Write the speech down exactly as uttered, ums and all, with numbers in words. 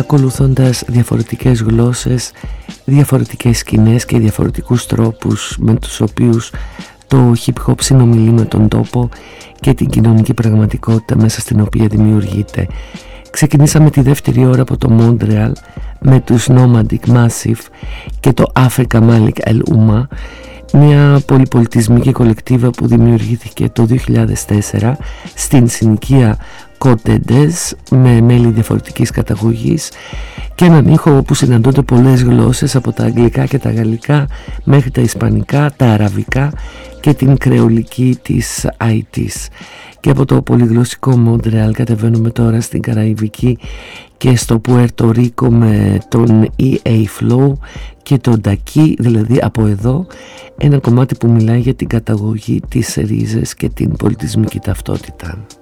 ακολουθώντας διαφορετικές γλώσσες, διαφορετικές σκηνές και διαφορετικούς τρόπους με τους οποίους το hip hop συνομιλεί με τον τόπο και την κοινωνική πραγματικότητα μέσα στην οποία δημιουργείται. Ξεκινήσαμε τη δεύτερη ώρα από το Montreal με τους Nomadic Massive και το Africa Malik El Ouma, μια πολυπολιτισμική κολεκτίβα που δημιουργήθηκε το δύο χιλιάδες τέσσερα στην συνοικία Κοντεντές με μέλη διαφορετικής καταγωγής και έναν ήχο που συναντώνται πολλές γλώσσες, από τα αγγλικά και τα γαλλικά μέχρι τα ισπανικά, τα αραβικά και την κρεολική της Αιτής. Και από το πολυγλωσσικό Μόντρεαλ κατεβαίνουμε τώρα στην Καραϊβική και στο Πουέρτο Ρίκο με τον ι έι Flow και τον Daki, δηλαδή από εδώ, ένα κομμάτι που μιλάει για την καταγωγή, τις ρίζες και την πολιτισμική ταυτότητα.